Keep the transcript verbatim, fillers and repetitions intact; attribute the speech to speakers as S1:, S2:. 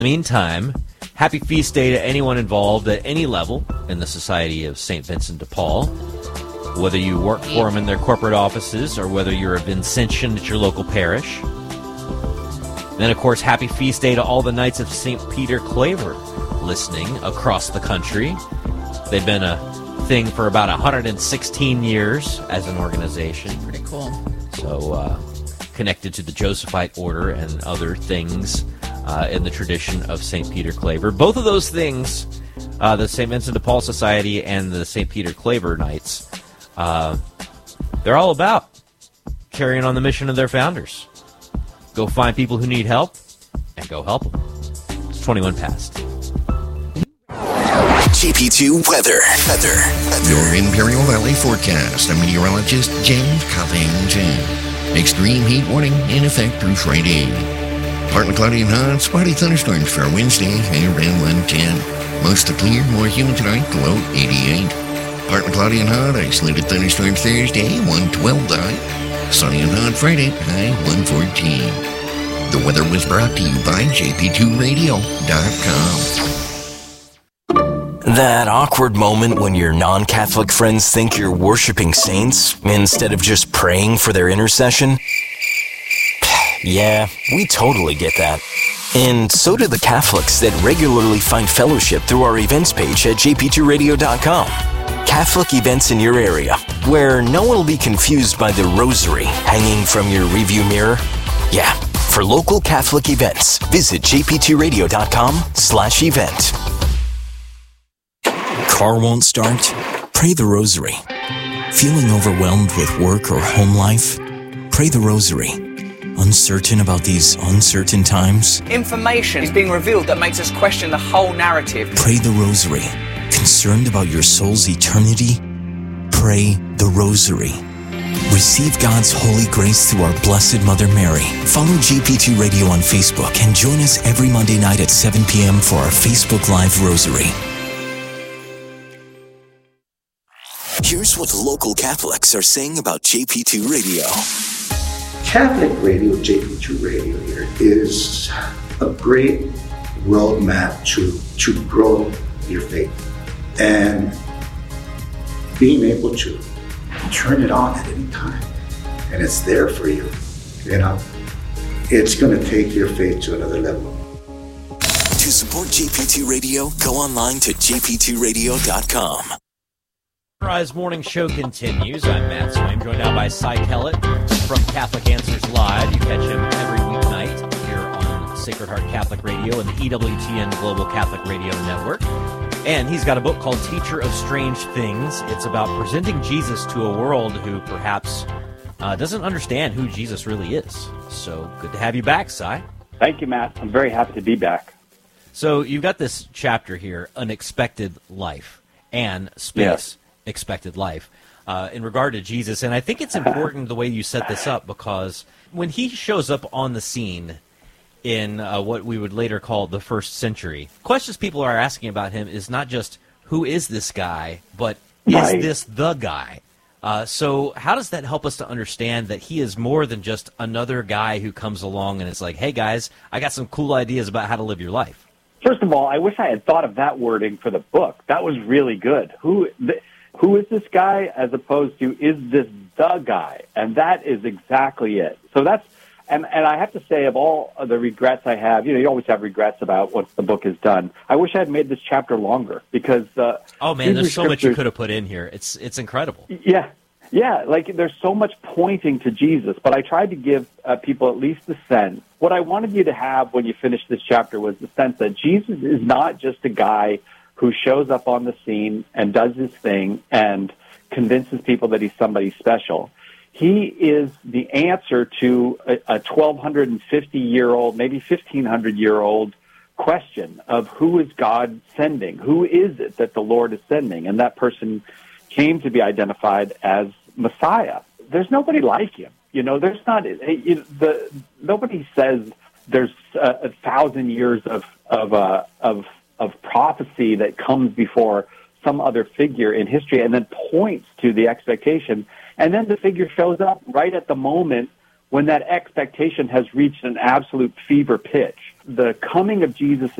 S1: the meantime, happy feast day to anyone involved at any level in the Society of Saint Vincent de Paul. Whether you work for them in their corporate offices or whether you're a Vincentian at your local parish. Then, of course, happy feast day to all the Knights of Saint Peter Claver listening across the country. They've been a thing for about one hundred sixteen years as an organization.
S2: Pretty cool.
S1: So, uh, connected to the Josephite order and other things uh, in the tradition of Saint Peter Claver. Both of those things, uh, the Saint Vincent de Paul Society and the Saint Peter Claver Knights, uh, they're all about carrying on the mission of their founders. Go find people who need help and go help them. It's twenty-one past.
S3: J P two weather. Weather. Weather.
S4: Your Imperial Valley forecast. I'm meteorologist James Covington. Extreme heat warning in effect through Friday. Partly cloudy and hot, spotty thunderstorms for Wednesday, high around one ten. Mostly clear, more humid tonight, low eighty-eight. Partly cloudy and hot, isolated thunderstorms Thursday, one twelve high. Sunny and hot Friday, high one fourteen. The weather was brought to you by J P two radio dot com.
S3: That awkward moment when your non-Catholic friends think you're worshiping saints instead of just praying for their intercession? Yeah, we totally get that. And so do the Catholics that regularly find fellowship through our events page at J P two radio dot com. Catholic events in your area, where no one will be confused by the rosary hanging from your review mirror. Yeah, for local Catholic events, visit J P two radio dot com slash event. Car won't start? Pray the rosary. Feeling overwhelmed with work or home life? Pray the rosary. Uncertain about these uncertain times?
S5: Information is being revealed that makes us question the whole narrative.
S3: Pray the rosary. Concerned about your soul's eternity? Pray the rosary. Receive God's holy grace through our Blessed Mother Mary. Follow J P two Radio on Facebook and join us every Monday night at seven p.m. for our Facebook Live Rosary. Here's what local Catholics are saying about J P two Radio.
S6: Catholic Radio, J P two Radio here, is a great roadmap to, to grow your faith. And being able to turn it on at any time. And it's there for you. You know, it's going to take your faith to another level.
S3: To support J P two Radio, go online to J P two radio dot com.
S1: Sunrise Morning Show continues. I'm Matt Swaim, joined now by Cy Kellett from Catholic Answers Live. You catch him every weeknight here on Sacred Heart Catholic Radio and the E W T N Global Catholic Radio Network. And he's got a book called Teacher of Strange Things. It's about presenting Jesus to a world who perhaps uh, doesn't understand who Jesus really is. So good to have you back, Cy.
S7: Thank you, Matt. I'm very happy to be back.
S1: So you've got this chapter here, Unexpected Life and Space.
S7: Yes.
S1: Expected life uh, in regard to Jesus. And I think it's important the way you set this up, because when he shows up on the scene in uh, what we would later call the first century, questions people are asking about him is not just who is this guy, but is
S7: right.
S1: this the guy? Uh, so how does that help us to understand that he is more than just another guy who comes along and it's like, hey guys, I got some cool ideas about how to live your life?
S7: First of all, I wish I had thought of that wording for the book. That was really good. Who... The, Who is this guy, as opposed to, is this the guy? And that is exactly it. So that's, and, and I have to say, of all of the regrets I have, you know, you always have regrets about what the book has done. I wish I had made this chapper longer, because... Uh,
S1: oh, man, there's so much you could have put in here. It's it's incredible.
S7: Yeah, yeah, like there's so much pointing to Jesus, but I tried to give uh, people at least the sense. What I wanted you to have when you finished this chapter was the sense that Jesus is not just a guy who shows up on the scene and does his thing and convinces people that he's somebody special. He is the answer to a twelve fifty-year-old, maybe fifteen hundred-year-old question of who is God sending? Who is it that the Lord is sending? And that person came to be identified as Messiah. There's nobody like him. You know, there's not, you know, the, nobody says there's a, a thousand years of, of, uh, of, of prophecy that comes before some other figure in history and then points to the expectation. And then the figure shows up right at the moment when that expectation has reached an absolute fever pitch. the coming of Jesus